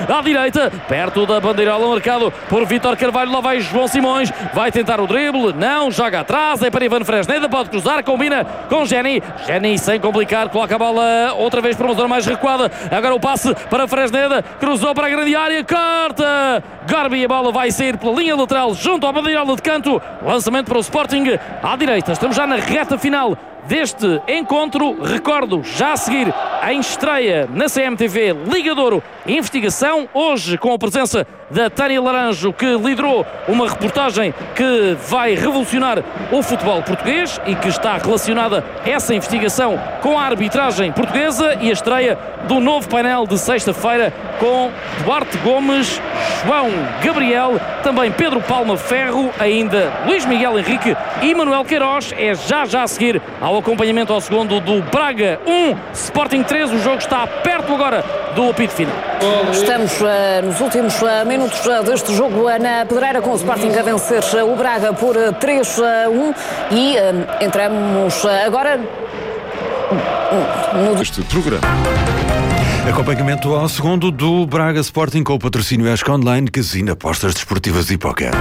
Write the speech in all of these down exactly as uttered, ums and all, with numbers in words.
à direita, perto da bandeirola, marcado por Vítor Carvalho. Lá vai João Simões, vai tentar o drible, não, joga atrás, é para Ivan Fresneda, pode cruzar, combina com Jenny. Jenny sem complicar, coloca a bola outra vez para uma zona mais recuada. Agora o passe para Fresneda, cruzou para a grande área, corta Garbi, a bola vai sair pela linha lateral junto à bandeirola de canto. Lançamento para o Sporting à direita. Estamos já na reta final deste encontro. Recordo, já a seguir em estreia na C M T V Liga de Ouro Investigação, hoje com a presença da Tânia Laranjo, que liderou uma reportagem que vai revolucionar o futebol português e que está relacionada essa investigação com a arbitragem portuguesa, e a estreia do novo painel de sexta-feira com Duarte Gomes, João Gabriel, também Pedro Palma Ferro, ainda Luís Miguel Henrique e Manuel Queiroz. É já já a seguir ao acompanhamento ao segundo do Braga um, Sporting três. O jogo está perto agora do apito final. Estamos uh, nos últimos uh, minutos uh, deste jogo uh, na Pedreira, com o Sporting a vencer uh, o Braga por uh, três a um, e uh, entramos uh, agora no... Este programa. Acompanhamento ao segundo do Braga Sporting com o patrocínio Ask Online, Casino, apostas desportivas e póquer.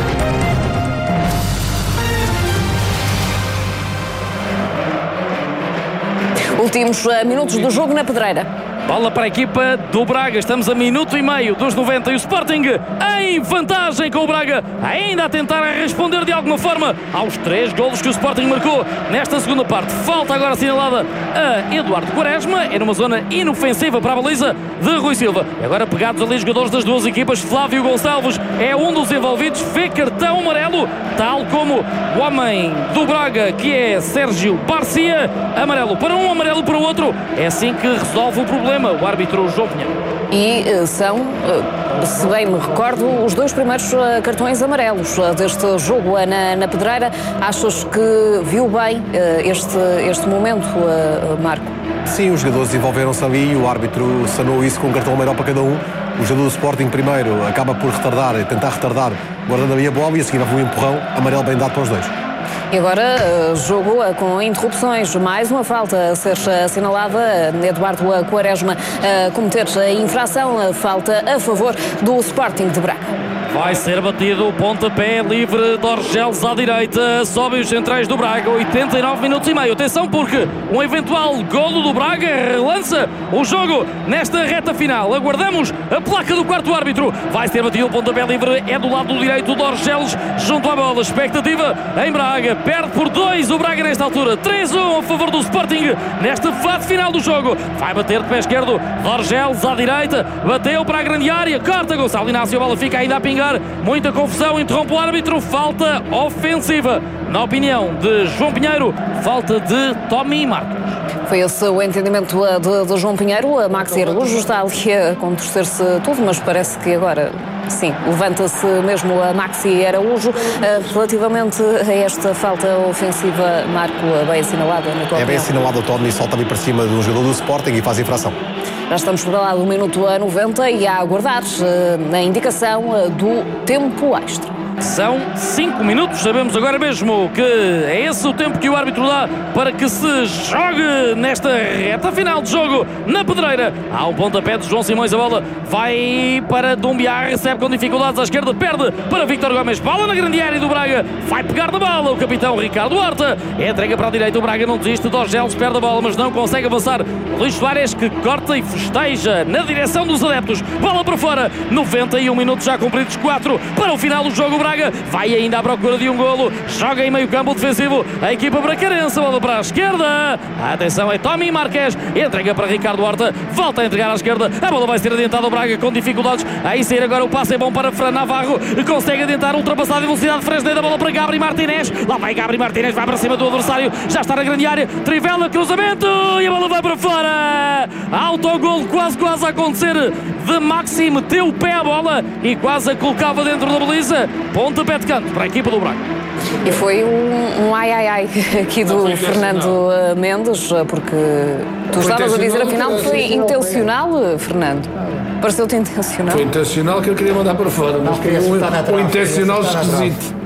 Últimos uh, minutos do jogo na Pedreira. Bola para a equipa do Braga. Estamos a minuto e meio dos noventa e o Sporting em vantagem, com o Braga ainda a tentar responder de alguma forma aos três golos que o Sporting marcou nesta segunda parte. Falta agora assinalada a Eduardo Quaresma, é numa zona inofensiva para a baliza de Rui Silva. Agora pegados ali os jogadores das duas equipas. Flávio Gonçalves é um dos envolvidos, vê cartão amarelo, tal como o homem do Braga, que é Sérgio Barcia. Amarelo para um, amarelo para o outro. É assim que resolve o problema o árbitro João Pinheiro. E uh, são, uh, se bem me recordo, os dois primeiros uh, cartões amarelos uh, deste jogo uh, na, na Pedreira. Achas que viu bem uh, este, este momento, uh, Marco? Sim, os jogadores envolveram-se ali e o árbitro sanou isso com um cartão amarelo para cada um. O jogador do Sporting primeiro acaba por retardar, tentar retardar, guardando ali a bola, e a seguir houve um empurrão, amarelo bem dado para os dois. E agora, jogo com interrupções, mais uma falta a ser assinalada. Eduardo Quaresma a cometer a infração, falta a favor do Sporting de Braga. Vai ser batido o pontapé livre de Orgeles à direita. Sobem os centrais do Braga, oitenta e nove minutos e meio. Atenção, porque um eventual golo do Braga relança o jogo nesta reta final. Aguardamos a placa do quarto árbitro. Vai ser batido o pontapé livre, é do lado direito de Orgeles, junto à bola. Expectativa em Braga, perde por dois o Braga nesta altura. três a um a favor do Sporting nesta fase final do jogo. Vai bater de pé esquerdo de Orgeles à direita, bateu para a grande área, corta Gonçalo Inácio, a bola fica ainda a pingar. Muita confusão, interrompe o árbitro, falta ofensiva. Na opinião de João Pinheiro, falta de Tommy Marcos. Foi esse o entendimento de, de João Pinheiro. A Maxi Araújo está ali a contorcer-se tudo, mas parece que agora, sim, levanta-se mesmo a Maxi Araújo. Relativamente a esta falta ofensiva, Marco, bem assinalada na tua opinião? É bem assinalado, o Tommy solta ali para cima de um jogador do Sporting e faz infração. Já estamos por lá do minuto a noventa e a aguardar uh, a indicação uh, do tempo extra. São cinco minutos, sabemos agora mesmo que é esse o tempo que o árbitro dá para que se jogue nesta reta final de jogo na Pedreira. Há um pontapé de João Simões, a bola vai para Dumbiá, recebe com dificuldades à esquerda, perde para Vítor Gomes, bola na grande área do Braga, vai pegar na bola o capitão Ricardo Horta, entrega para a direita, o Braga não desiste, Dorgeles perde a bola, mas não consegue avançar. Luís Soares, que corta e festeja na direção dos adeptos, bola para fora, noventa e um minutos já cumpridos, quatro para o final do jogo. O Braga vai ainda à procura de um golo, joga em meio campo defensivo a equipa bracarense, bola para a esquerda, atenção, é Tommy Marques, entrega para Ricardo Horta, volta a entregar à esquerda, a bola vai ser adiantada ao Braga com dificuldades, aí sair agora o passe é bom para Fran Navarro, consegue adiantar, ultrapassar a velocidade Fresneda, a bola para Gabri Martínez, lá vai Gabri Martínez, vai para cima do adversário, já está na grande área, Trivela, cruzamento e a bola vai para fora, autogolo quase quase a acontecer de Maxi, meteu o pé à bola e quase a colocava dentro da baliza, pontapé de canto para a equipa do Braga. E foi um, um ai ai ai aqui do Fernando Mendes, porque tu estavas a dizer afinal que foi intencional, Fernando. Pareceu-te intencional? Foi intencional, que eu queria mandar para fora, mas foi um, um intencional esquisito.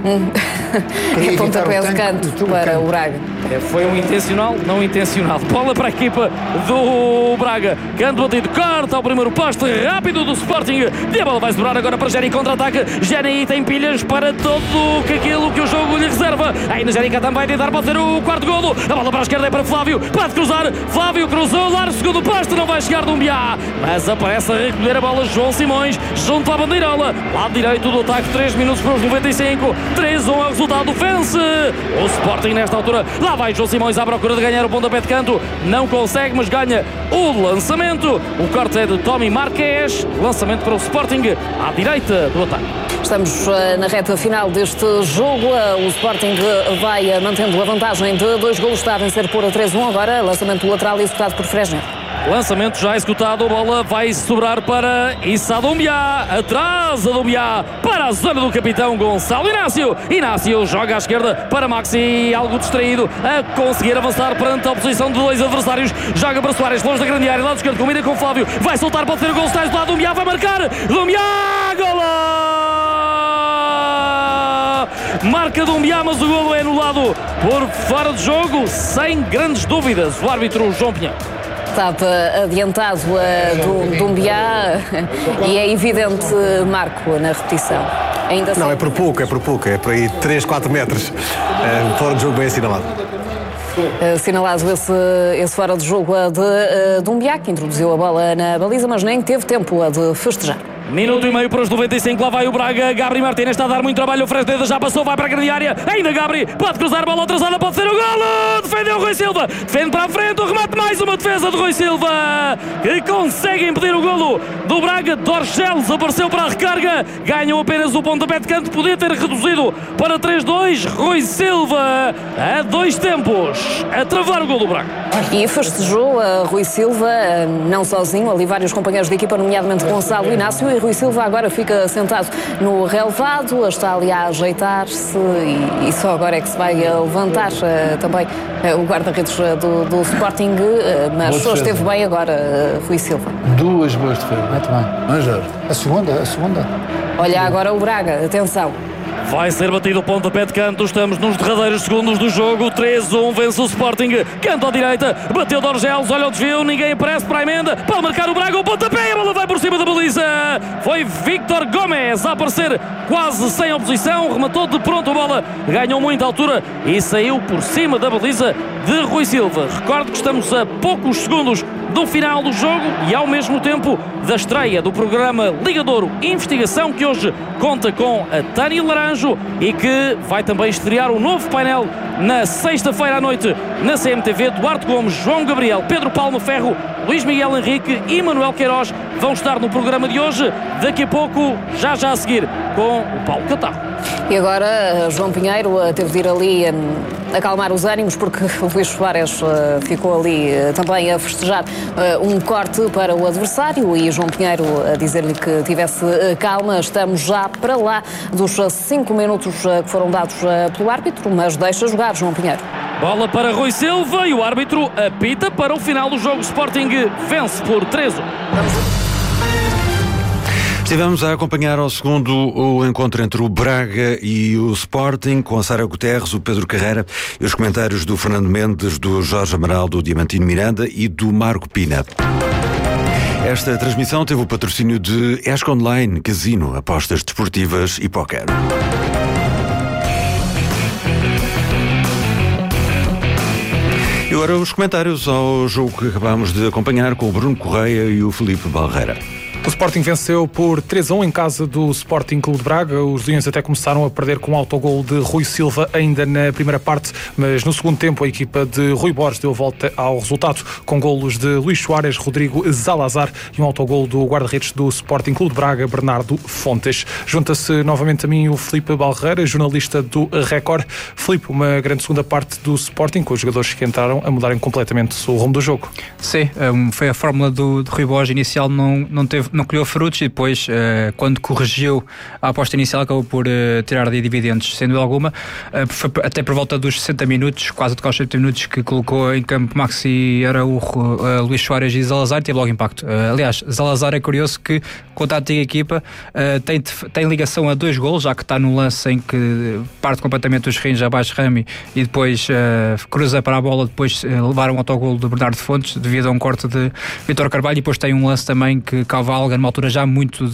Hum. É pontapé de canto para o Braga. É, foi um intencional, não intencional. Bola para a equipa do Braga. Canto batido, corta ao primeiro poste, rápido do Sporting. E a bola vai sobrar agora para Géni, contra-ataque. Géni tem pilhas para todo aquilo que o jogo lhe reserva. Ainda Géni também vai tentar, pode ser o quarto golo. A bola para a esquerda é para Flávio, pode cruzar. Flávio cruzou, larga o segundo poste, não vai chegar Doumbia. Mas aparece a recolher a bola João Simões, junto à bandeirola. Lado direito do ataque, três minutos para os noventa e cinco. três a um é o resultado, vence o Sporting nesta altura. Lá vai João Simões à procura de ganhar o pontapé de canto, não consegue, mas ganha o lançamento. O corte é de Tommy Marques, lançamento para o Sporting à direita do ataque. Estamos na reta final deste jogo. O Sporting vai mantendo a vantagem de dois golos, está a vencer por três a um. Agora lançamento lateral executado por Fresner. Lançamento já executado, a bola vai sobrar para Issa Doumbia, atrás a Doumbia para a zona do capitão Gonçalo Inácio. Inácio joga à esquerda para Maxi, algo distraído, a conseguir avançar perante a oposição de dois adversários. Joga para Soares, longe da grande área, lado esquerdo, combina com Flávio, vai soltar, pode ter o gol, está do lado, Doumbia vai marcar, Doumbia, golo! Marca Doumbia, mas o golo é anulado por fora de jogo, sem grandes dúvidas, o árbitro João Pinheiro. Estava adiantado a do, Doumbia e é evidente Marco na repetição. Ainda Não, é por pouco, é por pouco, é por aí três, quatro metros. É, fora de jogo bem assinalado. Assinalado esse, esse fora de jogo de uh, Doumbia, que introduziu a bola na baliza, mas nem teve tempo a de festejar. Minuto e meio para os noventa e cinco, lá vai o Braga. Gabri Martínez está a dar muito trabalho, o Fresneda já passou, vai para a grande área. Ainda Gabri, pode cruzar a bola atrasada, pode ser o golo. Defendeu o Rui Silva, defende para a frente, o remate, mais uma defesa de Rui Silva, que consegue impedir o golo do Braga. Dorcheles apareceu para a recarga, ganham apenas o pontapé de canto, podia ter reduzido para três a dois. Rui Silva a dois tempos a travar o golo do Braga. E festejou a Rui Silva, não sozinho, ali vários companheiros de equipa, nomeadamente Gonçalo Inácio. E Rui Silva agora fica sentado no relevado, está ali a ajeitar-se e, e só agora é que se vai levantar uh, também uh, o guarda-redes do, do Sporting, uh, mas só esteve bem agora uh, Rui Silva. Duas boas defesas, muito bem. Mas a segunda, a segunda. Olha agora o Braga, atenção. Vai ser batido o pontapé de canto, estamos nos derradeiros segundos do jogo, três a um, vence o Sporting, canto à direita, bateu Dorgeles, olha o desvio, ninguém aparece para a emenda, para marcar o Braga, o pontapé, a bola vai por cima da baliza, foi Victor Gomes a aparecer quase sem oposição, rematou de pronto a bola, ganhou muita altura e saiu por cima da baliza de Rui Silva. Recordo que estamos a poucos segundos do final do jogo e ao mesmo tempo da estreia do programa Liga de Ouro Investigação, que hoje conta com a Tânia Laranjo e que vai também estrear um novo painel na sexta-feira à noite na C M T V. Duarte Gomes, João Gabriel, Pedro Palma Ferro, Luís Miguel Henrique e Manuel Queiroz vão estar no programa de hoje. Daqui a pouco, já já a seguir, com o Paulo Catarro. E agora João Pinheiro teve de ir ali um, acalmar os ânimos, porque o Luís Soares uh, ficou ali uh, também a festejar uh, um corte para o adversário, e João Pinheiro a dizer-lhe que tivesse uh, calma. Estamos já para lá dos uh, cinco minutos uh, que foram dados uh, pelo árbitro, mas deixa jogar João Pinheiro. Bola para Rui Silva e o árbitro apita para o final do jogo. Sporting vence por três a um. Estivemos a acompanhar ao segundo o encontro entre o Braga e o Sporting, com a Sara Guterres, o Pedro Carreira e os comentários do Fernando Mendes, do Jorge Amaral, do Diamantino Miranda e do Marco Pina. Esta transmissão teve o patrocínio de Esco Online, Casino, apostas desportivas e póquer. E agora os comentários ao jogo que acabámos de acompanhar com o Bruno Correia e o Filipe Balreira. O Sporting venceu por três a um em casa do Sporting Clube de Braga. Os Leões até começaram a perder com um autogol de Rui Silva ainda na primeira parte, mas no segundo tempo a equipa de Rui Borges deu volta ao resultado com golos de Luís Soares, Rodrigo Zalazar e um autogol do guarda-redes do Sporting Clube de Braga, Bernardo Fontes. Junta-se novamente a mim o Filipe Balreira, jornalista do Record. Filipe, uma grande segunda parte do Sporting, com os jogadores que entraram a mudarem completamente o rumo do jogo. Sim, um, foi a fórmula do, do Rui Borges inicial, não, não teve não colheu frutos e depois, uh, quando corrigiu a aposta inicial, acabou por uh, tirar de dividendos, sendo alguma, uh, foi até por volta dos sessenta minutos, quase a tocar os sessenta minutos, que colocou em campo Maxi Araújo, uh, Luís Soares e Zalazar, teve logo impacto. Uh, aliás, Zalazar é curioso que, contra a antiga equipa, uh, tem, tem ligação a dois golos, já que está no lance em que parte completamente dos rins abaixo Rami e depois uh, cruza para a bola, depois uh, levar um autogolo de Bernardo Fontes devido a um corte de Vítor Carvalho, e depois tem um lance também que Cavalga, numa altura já muito